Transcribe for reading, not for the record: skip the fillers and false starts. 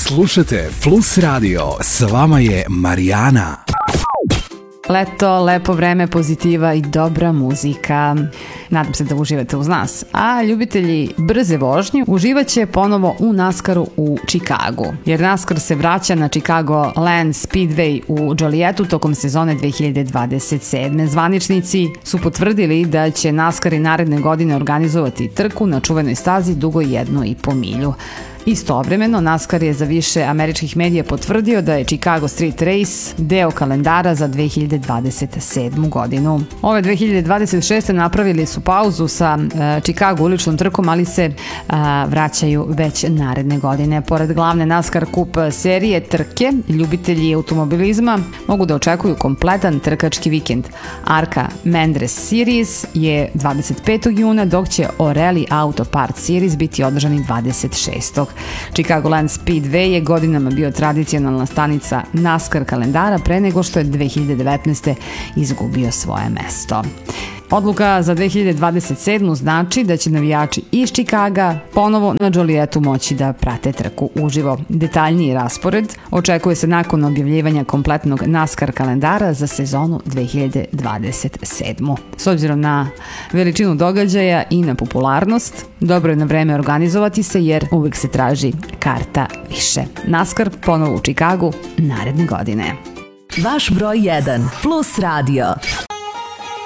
Slušajte Plus Radio, s vama je Marijana. Leto, lepo vreme, pozitiva i dobra muzika. Nadam se da uživate uz nas. A ljubitelji brze vožnje uživaće ponovo u NASCAR-u u Čikagu. Jer NASCAR se vraća na Chicago Land Speedway u Jolietu tokom sezone 2027. Zvaničnici su potvrdili da će NASCAR i naredne godine organizovati trku na čuvenoj stazi dugo 1,5 milju. Istovremeno, NASCAR je za više američkih medija potvrdio da je Chicago Street Race deo kalendara za 2027. godinu. Ove 2026. napravili su pauzu sa Chicago uličnom trkom, ali se vraćaju već naredne godine. Pored glavne NASCAR Cup serije trke, ljubitelji automobilizma mogu da očekuju kompletan trkački vikend. Arca Mendres Series je 25. juna, dok će O'Reilly Auto Parts Series biti održani 26. Chicago Land Speedway je godinama bio tradicionalna stanica NASCAR kalendara pre nego što je 2019. izgubio svoje mesto. Odluka za 2027. znači da će navijači iz Čikaga ponovo na Jolietu moći da prate trku uživo. Detaljniji raspored očekuje se nakon objavljivanja kompletnog NASCAR kalendara za sezonu 2027. S obzirom na veličinu događaja i na popularnost, dobro je na vreme organizovati se jer uvijek se traži karta više. NASCAR ponovo u Čikagu naredne godine. Vaš broj 1 Plus Radio.